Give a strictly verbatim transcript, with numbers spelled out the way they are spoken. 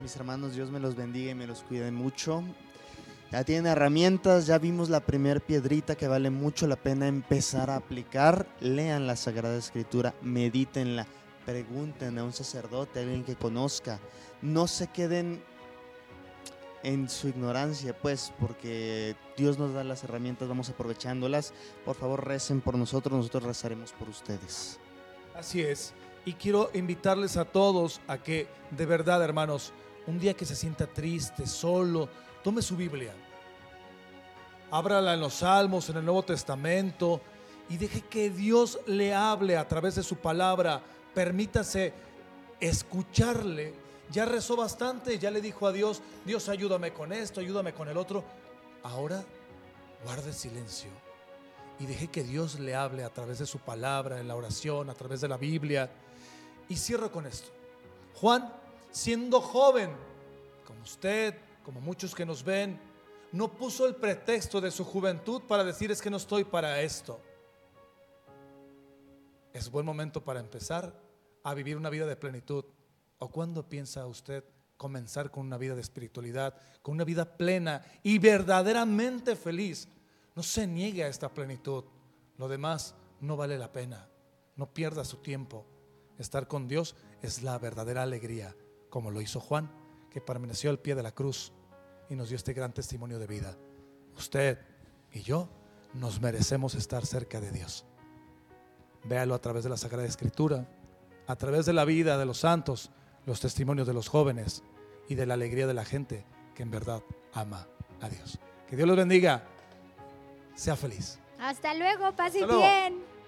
Mis hermanos, Dios me los bendiga y me los cuide mucho. Ya tienen herramientas, ya vimos la primer piedrita que vale mucho la pena empezar a aplicar. Lean la Sagrada Escritura, medítenla, pregunten a un sacerdote, a alguien que conozca. No se queden en su ignorancia, pues, porque Dios nos da las herramientas, vamos aprovechándolas. Por favor, recen por nosotros, nosotros rezaremos por ustedes. Así es. Y quiero invitarles a todos a que, de verdad, hermanos, un día que se sienta triste, solo, tome su Biblia, ábrala en los Salmos, en el Nuevo Testamento, y deje que Dios le hable a través de su palabra. Permítase escucharle. Ya rezó bastante, ya le dijo a Dios: Dios, ayúdame con esto, ayúdame con el otro. Ahora guarde silencio y deje que Dios le hable a través de su palabra, en la oración, a través de la Biblia. Y cierro con esto. Juan, siendo joven, como usted, como muchos que nos ven, no puso el pretexto de su juventud para decir: es que no estoy para esto. Es buen momento para empezar a vivir una vida de plenitud. ¿O cuándo piensa usted comenzar con una vida de espiritualidad, con una vida plena y verdaderamente feliz? No se niegue a esta plenitud. Lo demás no vale la pena. No pierda su tiempo. Estar con Dios es la verdadera alegría, como lo hizo Juan, que permaneció al pie de la cruz y nos dio este gran testimonio de vida. Usted y yo nos merecemos estar cerca de Dios. Véalo a través de la Sagrada Escritura, a través de la vida de los santos, los testimonios de los jóvenes y de la alegría de la gente que en verdad ama a Dios. Que Dios los bendiga. Sea feliz. Hasta luego, pase Hasta luego. bien.